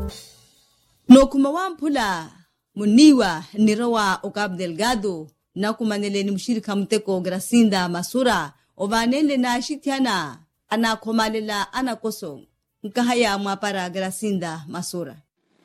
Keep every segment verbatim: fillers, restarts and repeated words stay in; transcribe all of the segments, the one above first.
No kumawampula muniwa nirawa Okab Delgado na kumanele ni mshirika mteko Gracinda Masura ovanende na shitiana ana komalela ana koso nkahaya mwapara Gracinda Masura.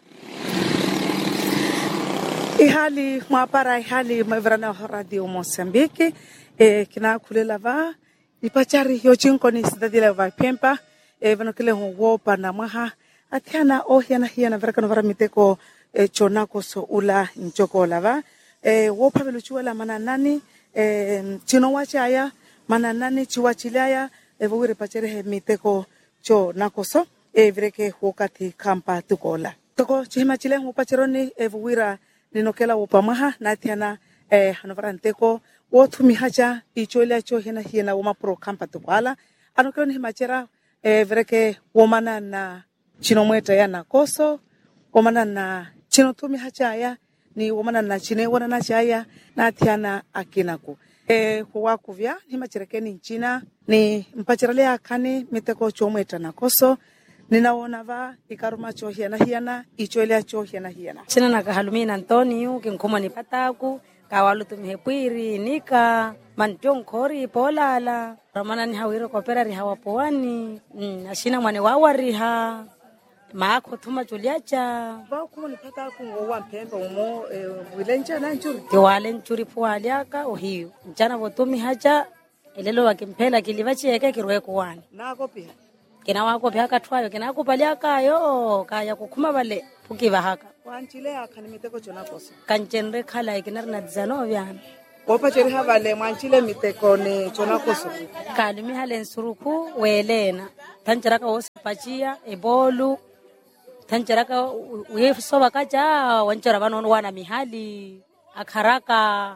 Ihali mwapara ihali mavrana radio Mozambique e kina kulela va ipachari yochinko ni sidadila va pempa e vanokele wopa na maha atiana ohiana hiana verkano vara miteko e chonako so ula njoko lava e wopa veluchuela mananani e chino wachaya mananani chiwachilaya e vowire pachari he miteko chonako so e vreke wakati kampa tukola toko chima chile wopachironi e vowira ninokela wopamaha natiana eh hanovaranteko wotumi haja icholia cho hina hina woma pro kampa tukwala anokelo ni machera eh vreke womana na chinomweta yana koso womana na chinotumi haja ya ni womana na chine wana na chaya natiana akinako eh huwakuvya ni macherekeni nchina ni mpachirale akani miteko chomweta na koso ninaona va ikaruma cho hiana hiana icholia cho hiana hiana china na kahalumina Antonio kinkoma ni pataku kawalu tumhepwiri nika mantong khori polala ramana ni hawiro kopera ri hawapoani mm, ashina mwane wawariha maako thuma chuliacha ba kuma ni pataku ngowa mpemba umo e, wilenja na njuri kiwale njuri pualiaka ohiyo jana botumi haja elelo wakimpela kilivachi yake kirwe kuwani nako pia kina wako byaka twayo kina kupaliaka yo kaya kukhuma bale pukiva haka wanchile akani miteko chona koso kanchenre khala ikinar na dzano byana wopa cheri havale mwanchile miteko ni chona koso kali mi halen suruku welena tanjaraka osipachia ebolu tanjaraka uyesoba kaja wanchara banono wana mihali akharaka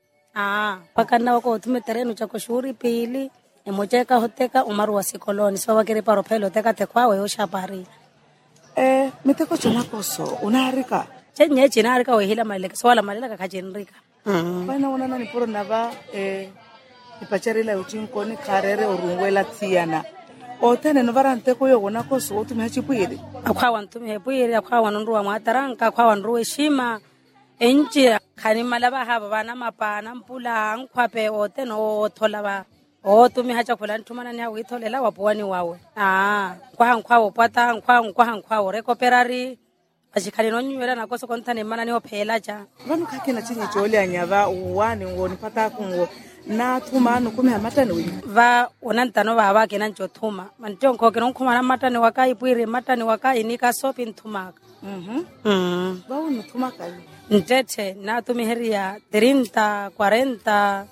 ah pakana wako tume terenu cha kushuri pili emocheka hoteka umaru wa sikoloni so wakere paro pelo teka tekwawe oshapari eh miteko chona koso unaharika chenye china harika wehila maleka swala maleka kachenrika mhm bana unana ni poro nava eh ipacharila uchinko ni karere urungwela tiana otene no varanteko yo wona koso utume hachipwiri akwawa ntume hepwiri akwawa nruwa mwataranka akwawa nruwe shima enchi khani malaba haba bana mapana mpula nkhwape oteno othola ba o tumi hacha kula ntumana ni awitholela wapuani wawe ah kwa nkwawo pata nkwa nkwa nkwawo rekoperari achikhali no nywela nakoso kontane mana ni ophela cha vanu khakena chinye chole anyava uwani ngoni pata kungo na thuma no kume matani wi va onantano baba kena nchothuma mantonko kena nkhuma na matani wakai puire matani wakai nika sopi nthumaka mhm mhm va unthumaka ntete na tumi heria thirty forty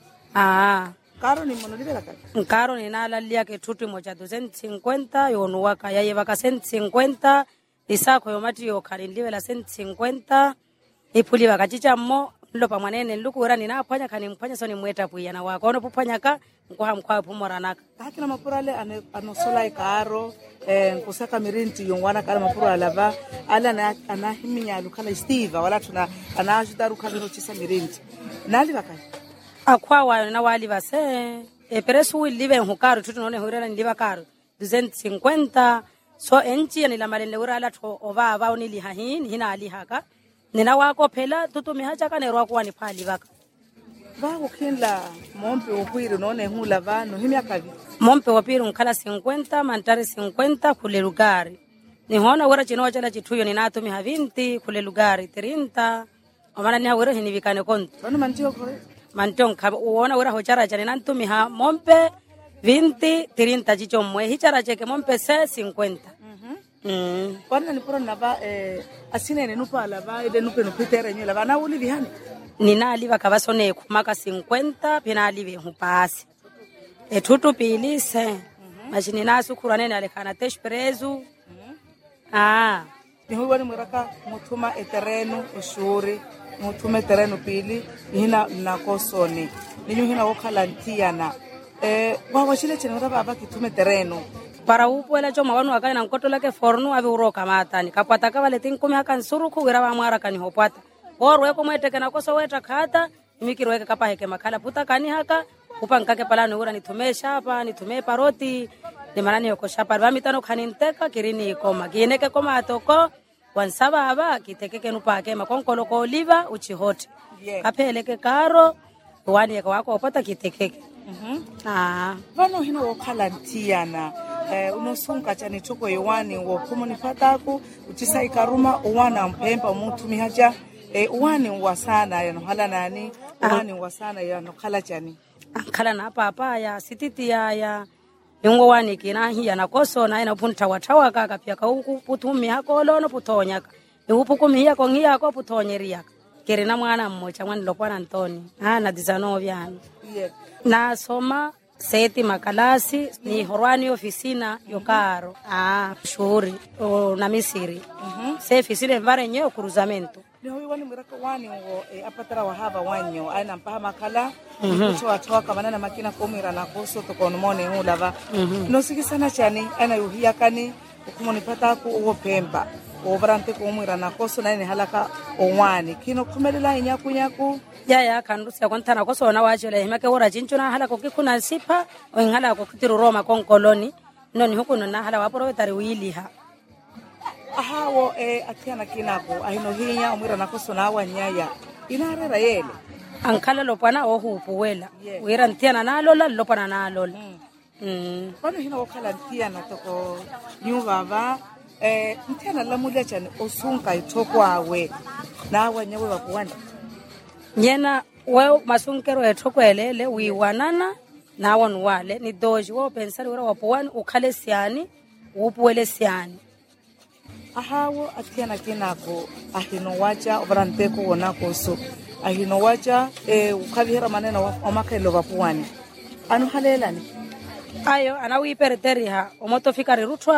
ah karo ni monolibela kaka karo ni nala lia ke tutu moja two fifty yonu waka yaye waka one fifty isako yomati yokali libela one fifty ipuli waka chicha mo lopa mwanene luku ora nina phanya khani mphanya soni mweta puyana wako ono puphanya ka nkwa mkhwa phumorana hakina mapurale anosola ikaro eh nkusaka mirinti yongwana kala mapura lava ala na anahiminya lukala Steve wala tuna anajida rukala chisa mirinti nali bakani akwawa na wali base e peresu libe hukaro tutu none horera ndiba karo two fifty so enchi ni la malende urala tho ova ava unili hahin hina ali haka nina wako phela tutu mihacha ka nerwa kwani phali baka ba ukhinla mompe okwiri none hula vano himya kavi mompe wapiri nkhala fifty mantare fifty khule lugari ni hona wera chino chala chithuyo ni nato mi twenty khule lugari thirty omana ni hawera hini vikane konto bano mantio ko mantong khaba uona wera hochara chane nanto mi ha mompe twenty thirty chicho mwe hichara cheke mompe se fifty mhm mm kwana ni poro nava eh asine ne nupa lava ide nupe nupitere nyola bana uli vihani nina ali bakabasone khumaka fifty phina ali be hupasi ethutu pili se machini nasu khurane ne alekana tesh prezu ah ni huwa ni muraka muthuma etereno ushuri muthuma etereno pili hina nakosone ninyo hina wokhala ntiana eh wa wachile chene baba kithume tereno para upuela choma wanu akana nkotola ke forno ave uroka matani kapata ka vale tinkumi akan suruku wira wa mwara kani hopata orwe ko mwete kana koso weta khata mikirweke kapa heke makhala puta kani haka upankake pala no ura nithumesha hapa nithume paroti de manani yoko shapar ba mitano khaninteka kirini koma kieneke koma atoko wansaba aba kitekeke nupake makonkolo ko oliva uchihote Yeah. kapeleke karo wani yako wako opata kitekeke. Mhm. Ah, Vano hino wokhala ntiyana eh unosunga chani choko yewani wo komoni pataku uchisa ikaruma uwana mpempa mutu mihaja eh uwani wasana yano hala nani uwani wasana yano khala chani khala na papa ya sititi ya ya yongo wani kina hiya na koso na ina punta watawa kaka pia ka huku putumi hako lono putonya ka hupu kumia ko ngia ko putonyeria kere na mwana mmoja mwana lokwana Antoni ana dizano vyani. yeah Na soma seti makalasi ni horwani ofisina yokaro ah shuri o na Misiri. mhm Se ofisine vare nyo cruzamento. ni hoyi wani miraka wani wo eh, apatara wahava wanyo aina mpaha makala kucho watoa kamana na makina komira na koso to konomone hulava no sikisana chani ana yuhia kani ukumoni pataku uwo pemba obrante komira na koso na ni halaka owani kino kumelela inyaku nyaku Ya ya kandusia kwantana kwa sona wajole himake ora jinchuna hala kokikuna sipa o nghala kokitiru Roma kon koloni noni huko na hala waporo tari wiliha. ahawo eh atiana kinako ahino hinya umira na koso na wanyaya inarera yele Ankala lopana o hupuwela Yeah. wira ntiana nalola lopana nalola. mm. Mm. Bano hino wakala ntiana toko nyuvava eh ntiana lamulia chani osunka itoko awe na wanyawe wakuwani Nyena we masunkero etoko elele wiwanana na wanu wale ni doji wo pensari wira wapuwani ukale siani upuwele siani. ahawo atiana kinako ahino wacha obrante ko wonako so ahino wacha eh ukabihera maneno wa omakelo wapuwani anu halelani Ayo anawi pereteriha omoto fikari rutwa